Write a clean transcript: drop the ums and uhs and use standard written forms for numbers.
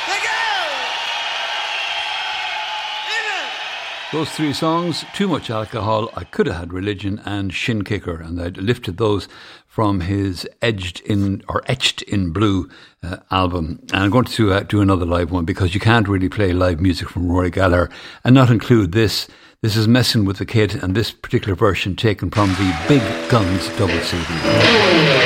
Those three songs, Too Much Alcohol, I Could Have Had Religion and Shin Kicker, and I'd lifted those from his Etched in Blue album. And I'm going to do another live one because you can't really play live music from Rory Gallagher and not include this. This is Messing with the Kid, and this particular version taken from the Big Guns double CD.